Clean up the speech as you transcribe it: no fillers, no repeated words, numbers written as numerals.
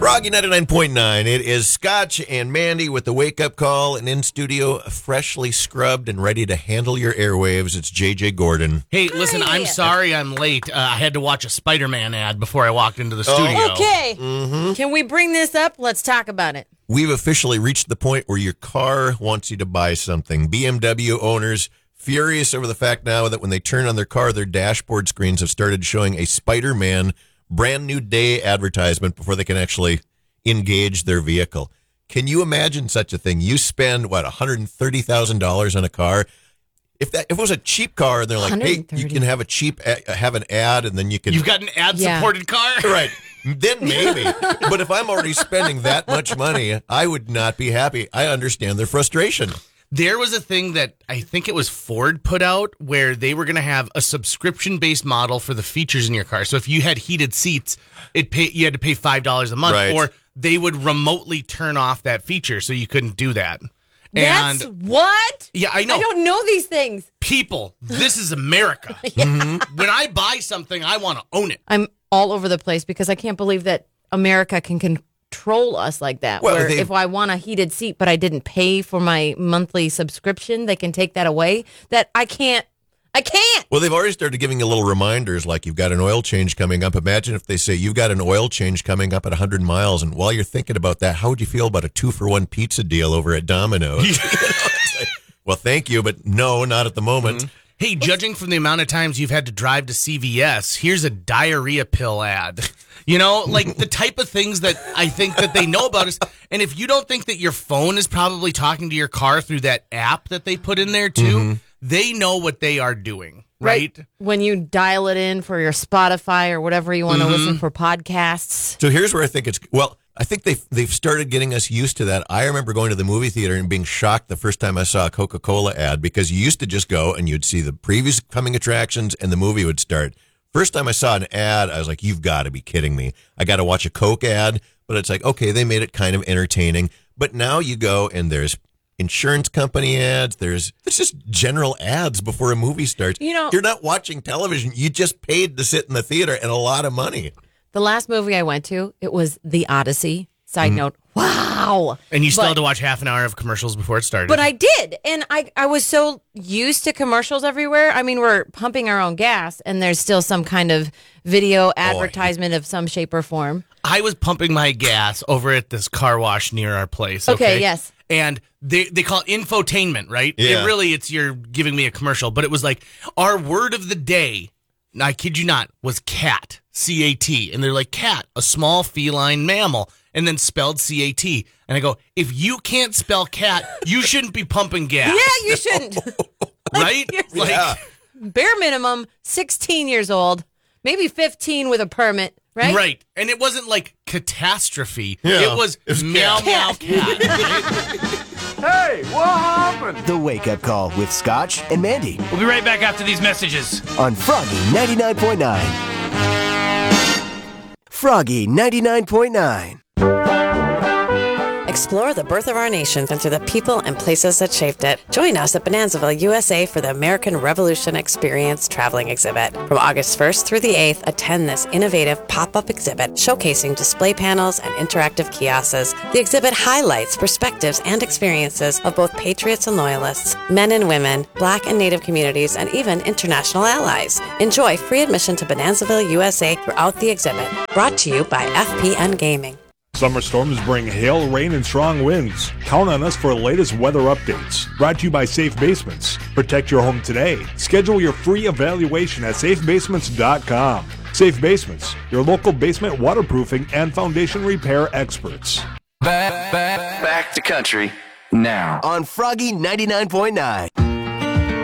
Froggy 99.9. It is Scotch and Mandy with the wake-up call, and in studio, freshly scrubbed and ready to handle your airwaves. It's JJ Gordon. Hey, listen, I'm sorry I'm late. I had to watch a Spider-Man ad before I walked into the studio. Okay. Can we bring this up? Let's talk about it. We've officially reached the point where your car wants you to buy something. BMW owners furious over the fact now that when they turn on their car, their dashboard screens have started showing a Spider-Man brand new day advertisement before they can actually engage their vehicle. Can you imagine such a thing? You spend, $130,000 on a car? If it was a cheap car, and they're like, hey, you can have have an ad, and then you can... You've got an ad-supported car? Right. Then maybe. But if I'm already spending that much money, I would not be happy. I understand their frustration. There was a thing that I think it was Ford put out where they were going to have a subscription-based model for the features in your car. So if you had heated seats, you had to pay $5 a month, right. Or they would remotely turn off that feature so you couldn't do that. That's what? Yeah, I know. I don't know these things. People, this is America. When I buy something, I want to own it. I'm all over the place because I can't believe that America can control us like that. Well, where if I want a heated seat, but I didn't pay for my monthly subscription, they can take that away. That I can't. Well, they've already started giving you little reminders like you've got an oil change coming up. Imagine if they say you've got an oil change coming up at 100 miles. And while you're thinking about that, how would you feel about a 2-for-1 pizza deal over at Domino's? Well, thank you, but no, not at the moment. Mm-hmm. Hey, judging from the amount of times you've had to drive to CVS, here's a diarrhea pill ad. You know, like the type of things that I think that they know about us. And if you don't think that your phone is probably talking to your car through that app that they put in there too, they know what they are doing, right? When you dial it in for your Spotify or whatever you want to listen for podcasts. So here's where I think I think they've started getting us used to that. I remember going to the movie theater and being shocked the first time I saw a Coca-Cola ad because you used to just go and you'd see the previous coming attractions and the movie would start. First time I saw an ad, I was like, you've got to be kidding me. I got to watch a Coke ad, but it's like, okay, they made it kind of entertaining. But now you go and there's insurance company ads. There's just general ads before a movie starts. You know, you're not watching television. You just paid to sit in the theater and a lot of money. The last movie I went to, it was The Odyssey. Side note, wow. And you still had to watch half an hour of commercials before it started. But I did. And I was so used to commercials everywhere. I mean, we're pumping our own gas, and there's still some kind of video advertisement of some shape or form. I was pumping my gas over at this car wash near our place. Okay, yes. And they call it infotainment, right? Yeah. You're giving me a commercial, but it was like our word of the day, I kid you not, was cat, C-A-T. And they're like, cat, a small feline mammal, and then spelled C-A-T. And I go, if you can't spell cat, you shouldn't be pumping gas. Yeah, you shouldn't. Right? Bare minimum, 16 years old, maybe 15 with a permit, right? Right. And it wasn't like catastrophe. Yeah. It was meow, meow, cat. Hey, what happened? The Wake Up Call with Scotch and Mandy We'll be right back after these messages. on Froggy 99.9. Froggy 99.9. Explore the birth of our nation and through the people and places that shaped it. Join us at Bonanzaville, USA for the American Revolution Experience Traveling Exhibit. From August 1st through the 8th, attend this innovative pop-up exhibit showcasing display panels and interactive kiosks. The exhibit highlights perspectives and experiences of both patriots and loyalists, men and women, Black and Native communities, and even international allies. Enjoy free admission to Bonanzaville, USA throughout the exhibit. Brought to you by FPN Gaming. Summer storms bring hail, rain, and strong winds. Count on us for the latest weather updates. Brought to you by Safe Basements. Protect your home today. Schedule your free evaluation at safebasements.com. Safe Basements, your local basement waterproofing and foundation repair experts. Back to country now On Froggy 99.9.